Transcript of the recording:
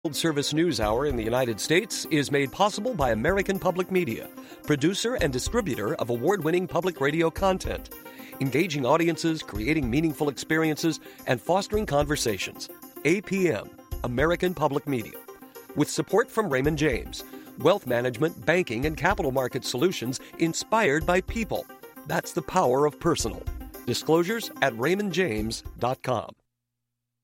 World Service News Hour in the United States is made possible by American Public Media, producer and distributor of award-winning public radio content, engaging audiences, creating meaningful experiences, and fostering conversations. APM, American Public Media. With support from Raymond James, wealth management, banking, and capital market solutions inspired by people. That's the power of personal. Disclosures at raymondjames.com.